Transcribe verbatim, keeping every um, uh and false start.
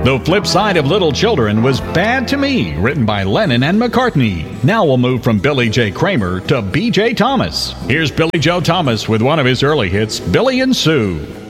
The Flip Side of Little Children was Bad to Me, written by Lennon and McCartney. Now we'll move from Billy J. Kramer to B J. Thomas. Here's Billy Joe Thomas with one of his early hits, Billy and Sue.